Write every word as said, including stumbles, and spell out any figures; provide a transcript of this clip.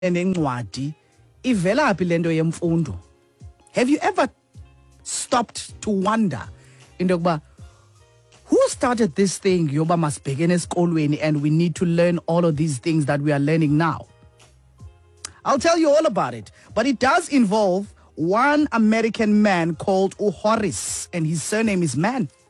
nencwadi ivelaphi lento yemfundo? Have you ever stopped to wonder into yokuba who started this thing yoba masibhekene esikolweni and we need to learn all of these things that we are learning now? I'll tell you all about it, but it does involve one American man called Horace, and his surname is Man.